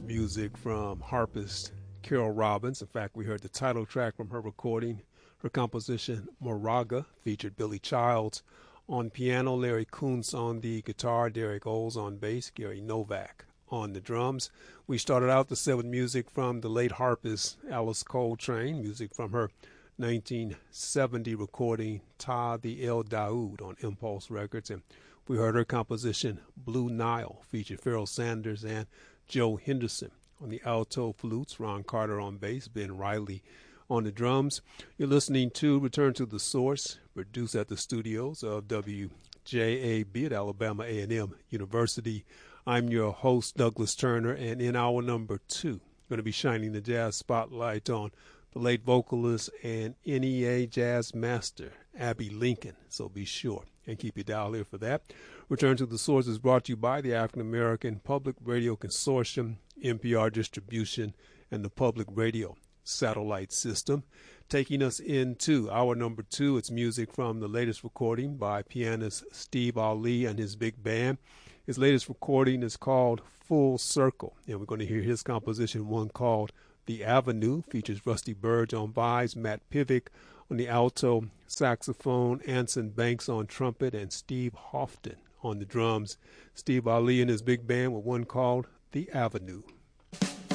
music from harpist Carol Robbins. In fact, we heard the title track from her recording. Her composition, Moraga, featured Billy Childs on piano, Larry Kuntz on the guitar, Derek Oles on bass, Gary Novak on the drums. We started out the set with music from the late harpist Alice Coltrane, music from her 1970 recording, Ta the El Daoud, on Impulse Records. And we heard her composition, Blue Nile, featured Pharoah Sanders and Joe Henderson on the alto flutes, Ron Carter on bass, Ben Riley on the drums. You're listening to Return to the Source, produced at the studios of WJAB at Alabama A&M University. I'm your host, Douglas Turner, and in hour number 2, I'm going to be shining the jazz spotlight on the late vocalist and NEA jazz master, Abbey Lincoln. So be sure and keep your dial here for that. Return to the Source is brought to you by the African American Public Radio Consortium, NPR Distribution, and the Public Radio Satellite System. Taking us into hour number 2, it's music from the latest recording by pianist Steve Ali and his big band. His latest recording is called Full Circle, and we're going to hear his composition, one called The Avenue, features Rusty Burge on vibes, Matt Pivick on the alto saxophone, Anson Banks on trumpet, and Steve Houghton on the drums. Steve Ali and his big band with one called The Avenue.